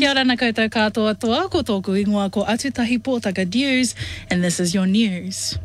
Kia ora na koutou katoa toa, ko tōku ingoa ko Atutahi Pōtaka News, and this is your news.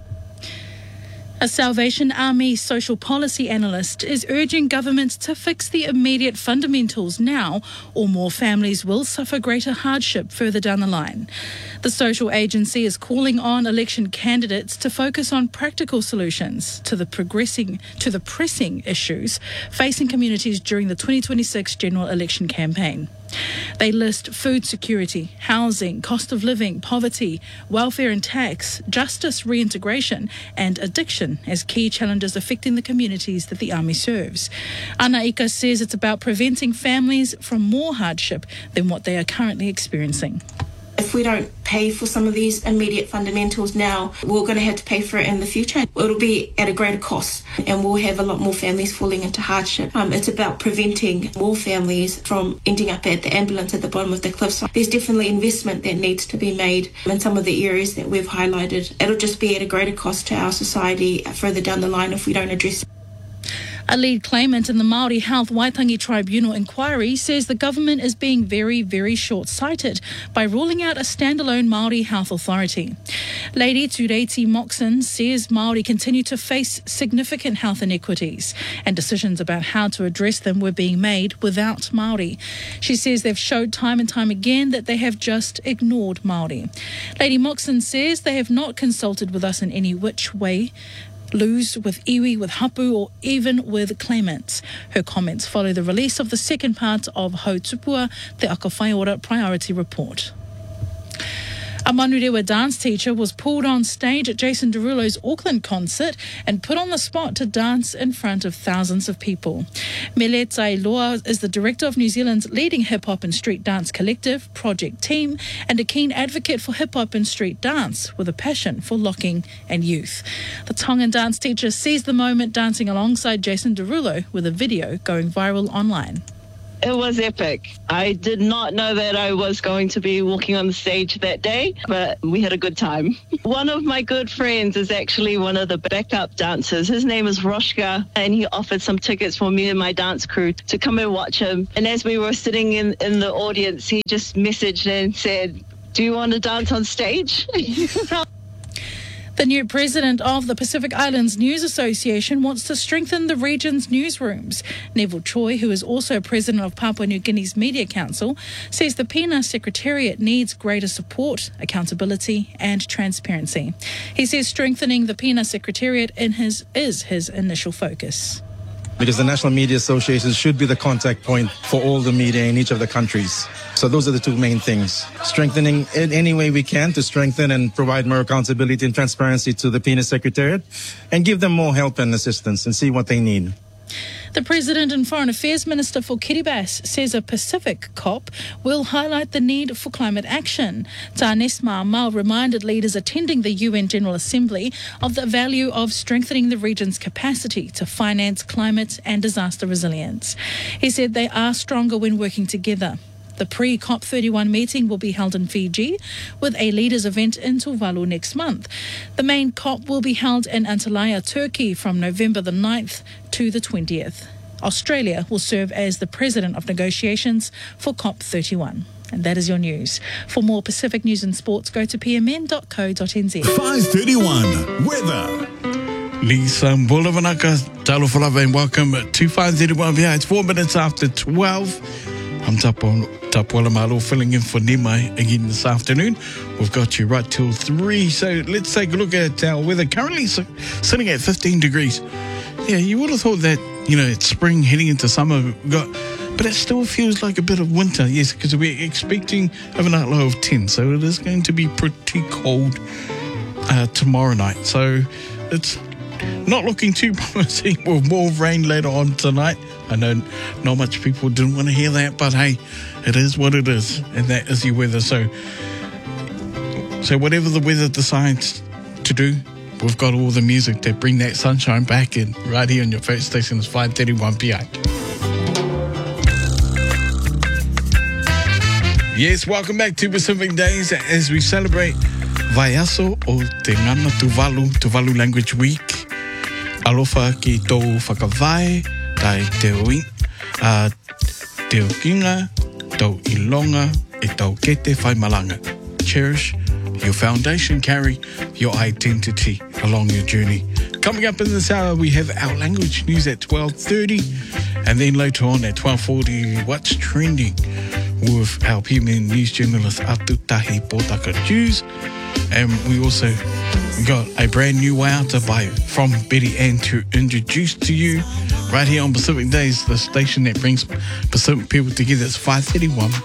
A Salvation Army social policy analyst is urging governments to fix the immediate fundamentals now, or more families will suffer greater hardship further down the line. The social agency is calling on election candidates to focus on practical solutions to the pressing issues facing communities during the 2026 general election campaign. They list food security, housing, cost of living, poverty, welfare and tax, justice reintegration and addiction as key challenges affecting the communities that the Army serves. Ana Ika says it's about preventing families from more hardship than what they are currently experiencing. If we don't pay for some of these immediate fundamentals now, we're going to have to pay for it in the future. It'll be at a greater cost and we'll have a lot more families falling into hardship. It's about preventing more families from ending up at the ambulance at the bottom of the cliff. So there's definitely investment that needs to be made in some of the areas that we've highlighted. It'll just be at a greater cost to our society further down the line if we don't address it. A lead claimant in the Māori Health Waitangi Tribunal inquiry says the government is being very, very short-sighted by ruling out a standalone Māori health authority. Lady Tureiti Moxon says Māori continue to face significant health inequities and decisions about how to address them were being made without Māori. She says they've showed time and time again that they have just ignored Māori. Lady Moxon says they have not consulted with us in any which way, lose with iwi, with hapu or even with claimants. Her comments follow the release of the second part of Hau Tupua, the Akawhaiora Priority Report. A Manurewa dance teacher was pulled on stage at Jason Derulo's Auckland concert and put on the spot to dance in front of thousands of people. Mele Tailoa is the director of New Zealand's leading hip-hop and street dance collective, Project Team, and a keen advocate for hip-hop and street dance with a passion for locking and youth. The Tongan dance teacher seized the moment dancing alongside Jason Derulo with a video going viral online. It was epic. I did not know that I was going to be walking on the stage that day, but we had a good time. One of my good friends is actually one of the backup dancers. His name is Roshka, and he offered some tickets for me and my dance crew to come and watch him. And as we were sitting in the audience, he just messaged and said, "Do you want to dance on stage?" The new president of the Pacific Islands News Association wants to strengthen the region's newsrooms. Neville Choi, who is also president of Papua New Guinea's Media Council, says the PINA Secretariat needs greater support, accountability and transparency. He says strengthening the PINA Secretariat is his initial focus. Because the National Media Association should be the contact point for all the media in each of the countries. So those are the two main things. Strengthening in any way we can to strengthen and provide more accountability and transparency to the PINA Secretariat and give them more help and assistance and see what they need. The President and Foreign Affairs Minister for Kiribati says a Pacific COP will highlight the need for climate action. Tanesma Amal reminded leaders attending the UN General Assembly of the value of strengthening the region's capacity to finance climate and disaster resilience. He said they are stronger when working together. The pre-COP31 meeting will be held in Fiji with a leaders event in Tuvalu next month. The main COP will be held in Antalya, Turkey from November the 9th to the 20th. Australia will serve as the president of negotiations for COP31. And that is your news. For more Pacific news and sports, go to pmn.co.nz. 5:31 weather. Lisa Mbulavanaka, Talofalava, and welcome to 5:31. Yeah, it's 4 minutes after 12. I'm Tapuala Malo filling in for Nimai again this afternoon. We've got you right till 3. So let's take a look at our weather. Currently sitting at 15 degrees. Yeah, you would have thought that, it's spring heading into summer. But it still feels like a bit of winter, yes, because we're expecting overnight low of 10. So it is going to be pretty cold tomorrow night. So it's not looking too promising with more rain later on tonight. I know not much people didn't want to hear that, but hey, it is what it is, and that is your weather. So whatever the weather decides to do, we've got all the music that bring that sunshine back in right here on your first station. It's 5:31 p.m. Yes, welcome back to Pacific Days as we celebrate Vaiaso o Te Ngana Tuvalu Language Week. Alofa ki tō whakawhai, tai te oi, te okinga, tō ilonga, e tau kete whai malanga. Cherish your foundation, carry your identity along your journey. Coming up in this hour, we have our language news at 12:30, and then later on at 12:40, what's trending with our PMN news journalist Atutahi Potaka Jews. And we also got a brand new waiata from Betty Ann to introduce to you right here on Pacific Days, the station that brings Pacific people together. It's 5:31.